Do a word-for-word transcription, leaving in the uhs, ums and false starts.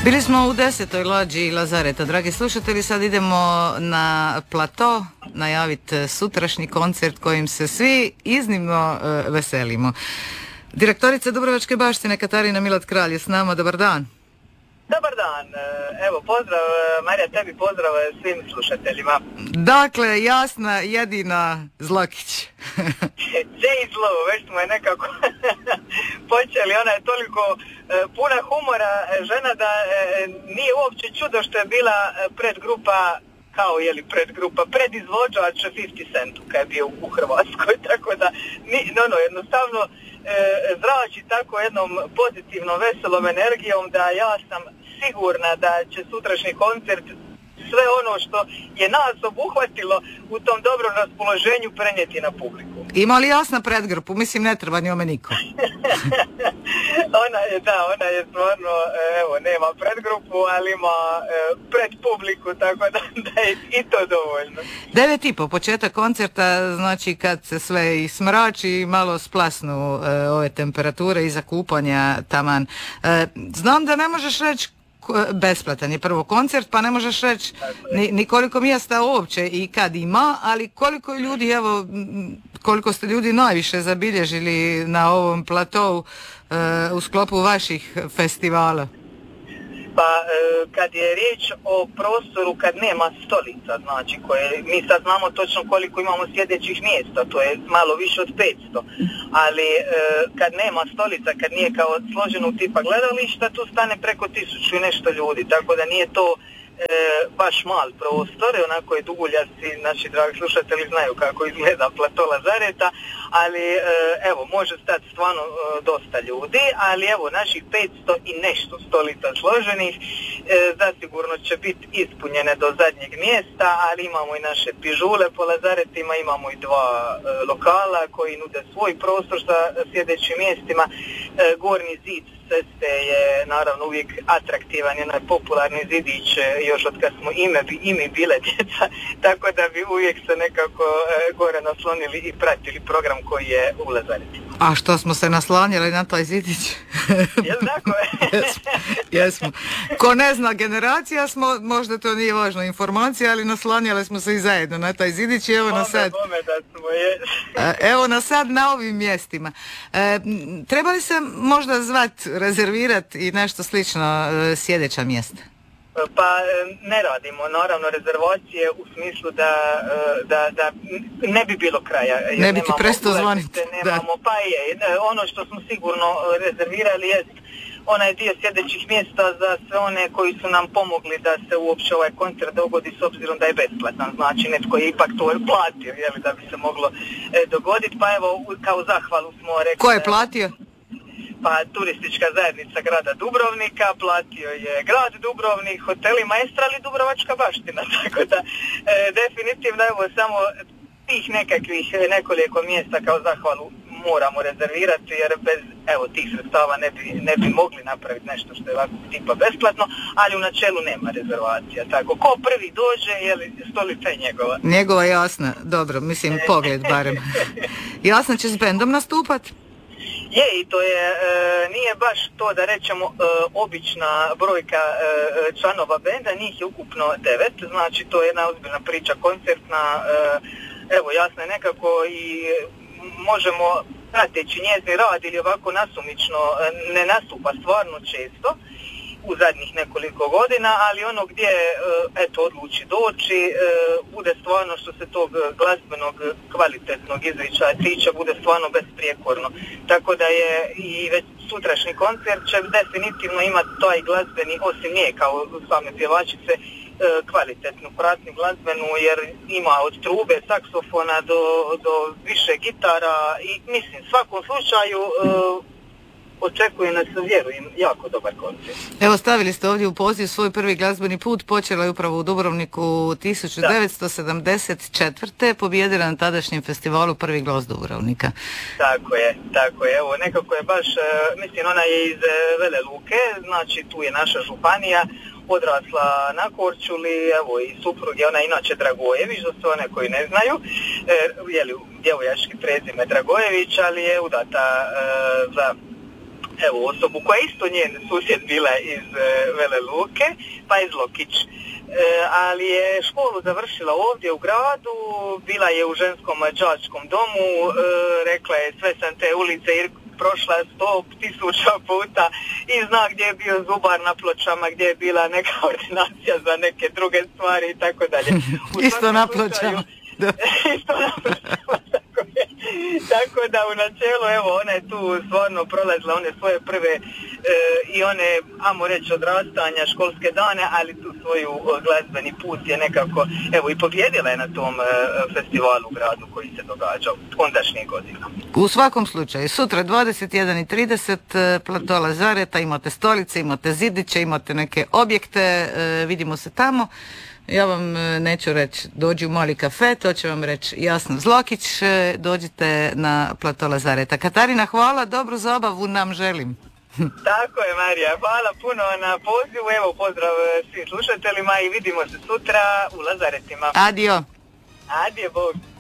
Bili smo u desetoj lađi Lazareta, dragi slušatelji, sad idemo na plato najaviti sutrašnji koncert kojim se svi iznimno uh, veselimo. Direktorica Dubrovačke baštine Katarina Milat-Kralj je s nama, dobar dan. Dobar dan, evo pozdrav, Marija, tebi pozdrav svim slušateljima. Dakle, Jasna Jedina Zlakić. J. Zlo, već smo je nekako počeli, ona je toliko e, puna humora žena da e, nije uopće čudo što je bila predgrupa, kao je li predgrupa, predizvođač pedeset Centu kad je bio u Hrvatskoj, tako da, ni, no, no, jednostavno e, zrači tako jednom pozitivnom, veselom energijom da ja sam sigurna da će sutrašnji koncert sve ono što je nas obuhvatilo u tom dobrom raspoloženju prenijeti na publiku. Ima li Jasna predgrupu? Mislim, ne treba njome niko. Ona je, da, ona je stvarno, evo, nema predgrupu, ali ima e, pred publiku, tako da, da je i to dovoljno. Devet i po, početak koncerta, znači kad se sve i smrači i malo splasnu e, ove temperature iza kupanja taman. E, znam da ne možeš reći besplatan je prvo koncert, pa ne možeš reći ni, ni koliko mjesta uopće i kad ima, ali koliko ljudi, evo, koliko ste ljudi najviše zabilježili na ovom platovu uh, u sklopu vaših festivala? Pa e, kad je riječ o prostoru kad nema stolica, znači koje, mi sad znamo točno koliko imamo sjedećih mjesta, to je malo više od petsto, ali e, kad nema stolica, kad nije kao složeno tipa gledališta, tu stane preko tisuću i nešto ljudi, tako da nije to e, baš mal prostor, onako je duguljasti, naši dragi slušatelji znaju kako izgleda plato Lazareta, ali e, evo, može stati stvarno e, dosta ljudi, ali evo, naših petsto i nešto stolica složenih, e, zasigurno će biti ispunjene do zadnjeg mjesta, ali imamo i naše pižule po Lazaretima, imamo i dva e, lokala koji nude svoj prostor sa sjedećim mjestima. E, gornji zid ceste je naravno uvijek atraktivan, je popularni zidić još od kad smo ime, ime bile djeca, tako da bi uvijek se nekako e, gore naslonili i pratili program koji je u Lazaretima. A što smo se naslanjali na taj zidić? Jel tako je? jesmo, jesmo. Ko ne zna generacija smo, možda to nije važna informacija, ali naslanjali smo se i zajedno na taj zidić i evo na sad. Bome da smo, je. Evo na sad na ovim mjestima. E, treba li se možda zvat, rezervirati i nešto slično e, sjedeća mjesta? Pa ne radimo, naravno, rezervacije u smislu da, da, da ne bi bilo kraja. Ne bi ti prestao zvoniti. Nemamo, pa je, ono što smo sigurno rezervirali jest onaj dio sjedećih mjesta za sve one koji su nam pomogli da se uopće ovaj koncert dogodi s obzirom da je besplatan. Znači netko je ipak to platio, jeli, da bi se moglo dogoditi. Pa evo, kao zahvalu smo rekli... Ko je platio? Pa turistička zajednica grada Dubrovnika, platio je grad Dubrovnik, hoteli Maestra, ali Dubrovačka baština, tako da e, definitivno evo samo tih nekakvih nekoliko mjesta kao zahvalu moramo rezervirati, jer bez evo tih sredstava ne bi, ne bi mogli napraviti nešto što je ovako tipa besplatno, ali u načelu nema rezervacija, tako ko prvi dođe, je li stolica je njegova. Njegova Jasna, dobro, mislim pogled barem. Jasna će s bendom nastupat? Je, i to je, e, nije baš to da rećemo e, obična brojka e, članova benda, njih je ukupno devet, znači to je jedna ozbiljna priča koncertna, e, evo Jasna je nekako i možemo prateći njezin rad ili ovako nasumično ne nastupa stvarno često u zadnjih nekoliko godina, ali ono gdje eto odluči doći bude stvarno što se tog glazbenog kvalitetnog izričaja tiče bude stvarno besprijekorno. Tako da je i već sutrašnji koncert će definitivno imati taj glazbeni, osim nje kao same pjevačice, kvalitetnu pratnju glazbenu, jer ima od trube, saksofona do, do više gitara i mislim u svakom slučaju očekuje nas, vjerujem, jako dobar koncert. Evo, stavili ste ovdje u poziv svoj prvi glazbeni put, počela je upravo u Dubrovniku tisuću devetsto sedamdeset četvrte pobijedila na tadašnjem festivalu Prvi glas Dubrovnika. Tako je, tako je. Evo, nekako je baš, mislim, ona je iz Vele Luke, znači tu je naša županija, odrasla na Korčuli, evo i suprug je ona inače Dragojević, za sve one koji ne znaju, e, je li djevojački prezime Dragojević, ali je udata e, za evo osobu koja je isto njen susjed bila iz e, Vele Luke, pa iz Lokić. E, ali je školu završila ovdje u gradu, bila je u ženskom đačkom domu, e, rekla je sve sam te ulice prošla sto tisuća puta i zna gdje je bio zubar na Pločama, gdje je bila neka ordinacija za neke druge stvari i tako dalje. Isto na Pločama. Isto na Pločama, tako je. Tako da u načelu, evo, ona je tu stvarno prolazila one svoje prve e, i one, ajmo reći, odrastanja, školske dane, ali tu svoju glazbeni put je nekako, evo, i pobjedila je na tom e, festivalu u gradu koji se događa ondašnjih godina. U svakom slučaju, sutra dvadeset jedan i trideset plato Lazareta, imate stolice, imate zidiće, imate neke objekte, e, vidimo se tamo. Ja vam neću reći dođi u mali kafe, to će vam reći Jasna Zlokić, dođite na plato Lazareta. Katarina, hvala, dobru zabavu nam želim. Tako je, Marija, hvala puno na pozivu, evo pozdrav svim slušateljima i vidimo se sutra u Lazaretima. Adio. Adio, Bog.